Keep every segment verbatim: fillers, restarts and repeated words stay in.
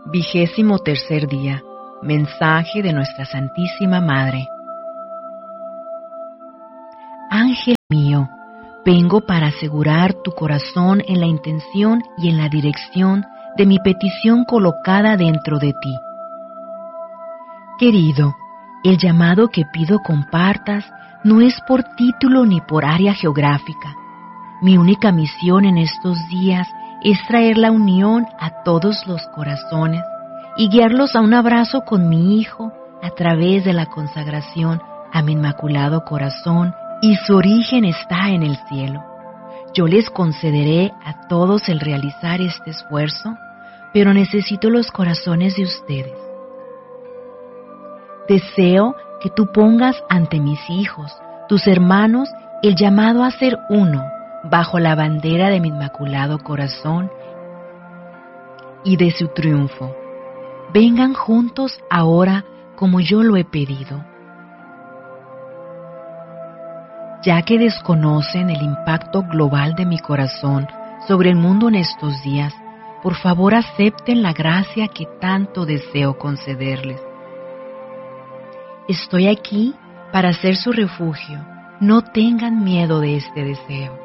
Vigésimo tercer día. Mensaje de nuestra Santísima Madre. Ángel mío, vengo para asegurar tu corazón en la intención y en la dirección de mi petición colocada dentro de ti. Querido, el llamado que pido compartas no es por título ni por área geográfica. Mi única misión en estos días es traer la unión a todos los corazones y guiarlos a un abrazo con mi Hijo a través de la consagración a mi Inmaculado Corazón, y su origen está en el cielo. Yo les concederé a todos el realizar este esfuerzo, pero necesito los corazones de ustedes. Deseo que tú pongas ante mis hijos, tus hermanos, el llamado a ser uno, bajo la bandera de mi Inmaculado Corazón y de su triunfo. Vengan juntos ahora como yo lo he pedido. Ya que desconocen el impacto global de mi corazón sobre el mundo en estos días, por favor acepten la gracia que tanto deseo concederles. Estoy aquí para ser su refugio. No tengan miedo de este deseo.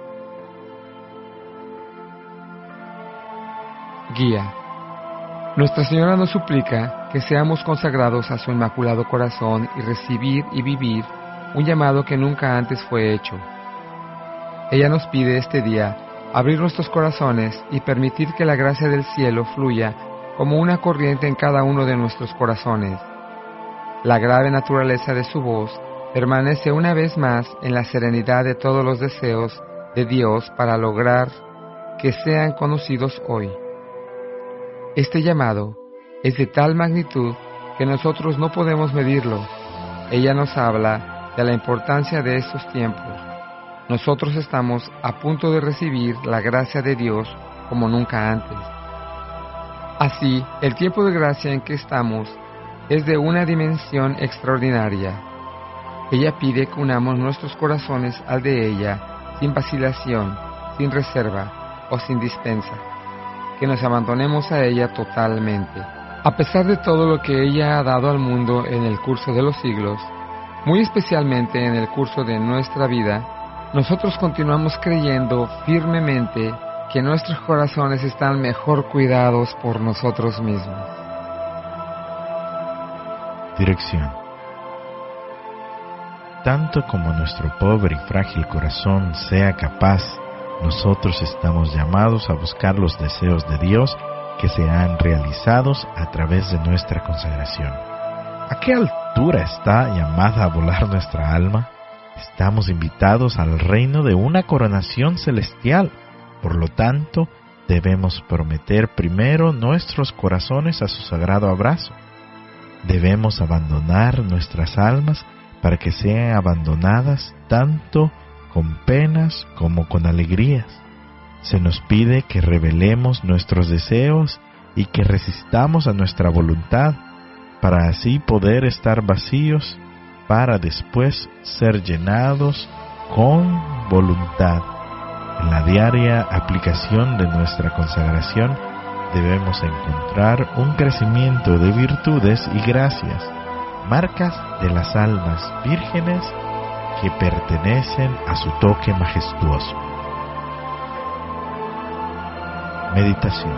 Guía. Nuestra Señora nos suplica que seamos consagrados a su Inmaculado Corazón y recibir y vivir un llamado que nunca antes fue hecho. Ella nos pide este día abrir nuestros corazones y permitir que la gracia del cielo fluya como una corriente en cada uno de nuestros corazones. La grave naturaleza de su voz permanece una vez más en la serenidad de todos los deseos de Dios para lograr que sean conocidos hoy. Este llamado es de tal magnitud que nosotros no podemos medirlo. Ella nos habla de la importancia de estos tiempos. Nosotros estamos a punto de recibir la gracia de Dios como nunca antes. Así, el tiempo de gracia en que estamos es de una dimensión extraordinaria. Ella pide que unamos nuestros corazones al de ella, sin vacilación, sin reserva o sin dispensa, que nos abandonemos a ella totalmente. A pesar de todo lo que ella ha dado al mundo en el curso de los siglos, muy especialmente en el curso de nuestra vida, nosotros continuamos creyendo firmemente que nuestros corazones están mejor cuidados por nosotros mismos. Dirección. Tanto como nuestro pobre y frágil corazón sea capaz, nosotros estamos llamados a buscar los deseos de Dios que serán realizados a través de nuestra consagración. ¿A qué altura está llamada a volar nuestra alma? Estamos invitados al reino de una coronación celestial. Por lo tanto, debemos prometer primero nuestros corazones a su sagrado abrazo. Debemos abandonar nuestras almas para que sean abandonadas tanto con penas como con alegrías. Se nos pide que revelemos nuestros deseos y que resistamos a nuestra voluntad, para así poder estar vacíos, para después ser llenados con voluntad. En la diaria aplicación de nuestra consagración debemos encontrar un crecimiento de virtudes y gracias, marcas de las almas vírgenes que pertenecen a su toque majestuoso. Meditación.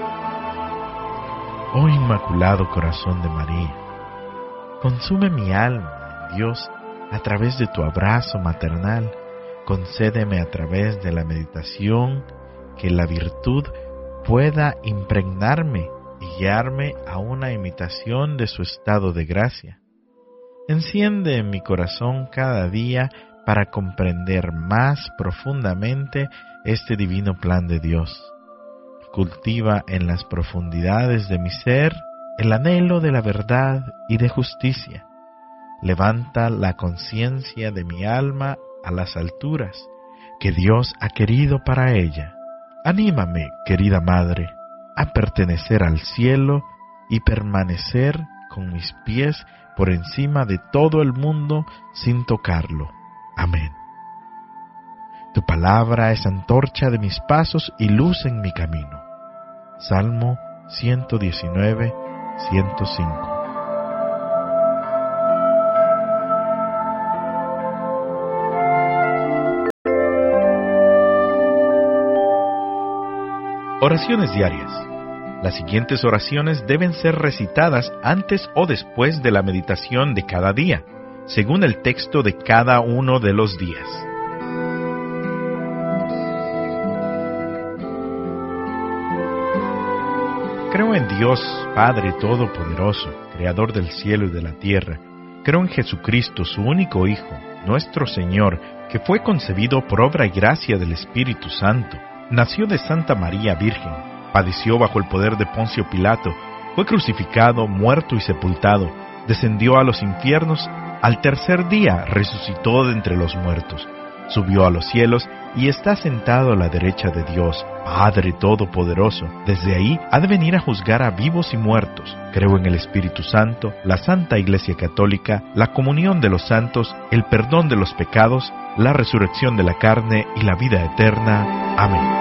Oh Inmaculado Corazón de María, consume mi alma en Dios a través de tu abrazo maternal. Concédeme a través de la meditación que la virtud pueda impregnarme y guiarme a una imitación de su estado de gracia. Enciende en mi corazón cada día para comprender más profundamente este divino plan de Dios. Cultiva en las profundidades de mi ser el anhelo de la verdad y de justicia. Levanta la conciencia de mi alma a las alturas que Dios ha querido para ella. Anímame, querida Madre, a pertenecer al cielo y permanecer con mis pies por encima de todo el mundo sin tocarlo. Amén. Tu palabra es antorcha de mis pasos y luz en mi camino. Salmo ciento diecinueve, ciento cinco. Oraciones diarias. Las siguientes oraciones deben ser recitadas antes o después de la meditación de cada día, según el texto de cada uno de los días. Creo en Dios, Padre Todopoderoso, Creador del cielo y de la tierra. Creo en Jesucristo, su único Hijo, nuestro Señor, que fue concebido por obra y gracia del Espíritu Santo. Nació de Santa María Virgen, padeció bajo el poder de Poncio Pilato, fue crucificado, muerto y sepultado, descendió a los infiernos, al tercer día resucitó de entre los muertos, subió a los cielos y está sentado a la derecha de Dios, Padre Todopoderoso. Desde ahí ha de venir a juzgar a vivos y muertos. Creo en el Espíritu Santo, la Santa Iglesia Católica, la comunión de los santos, el perdón de los pecados, la resurrección de la carne y la vida eterna. Amén.